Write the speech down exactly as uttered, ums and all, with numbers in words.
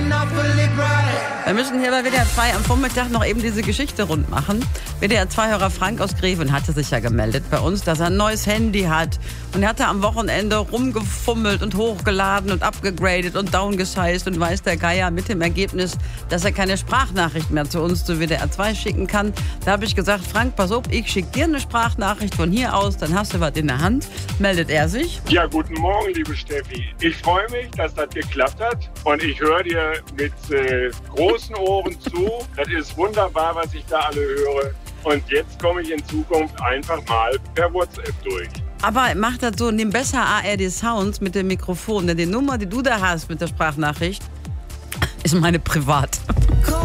Wir müssen hier bei W D R zwei am Vormittag noch eben diese Geschichte rund machen. W D R zwei-Hörer Frank aus Greven hatte sich ja gemeldet bei uns, dass er ein neues Handy hat. Und er hatte am Wochenende rumgefummelt und hochgeladen und abgegradet und downgesized und weiß der Geier, mit dem Ergebnis, dass er keine Sprachnachricht mehr zu uns zu W D R zwei schicken kann. Da habe ich gesagt, Frank, pass auf, ich schicke dir eine Sprachnachricht von hier aus, dann hast du was in der Hand. Meldet er sich. Ja, guten Morgen, liebe Steffi. Ich freue mich, dass das geklappt hat und ich höre dir mit äh, großen Ohren zu. Das ist wunderbar, was ich da alle höre. Und jetzt komme ich in Zukunft einfach mal per WhatsApp durch. Aber mach das so, nimm besser A R D Sounds mit dem Mikrofon. Denn die Nummer, die du da hast mit der Sprachnachricht, ist meine privat.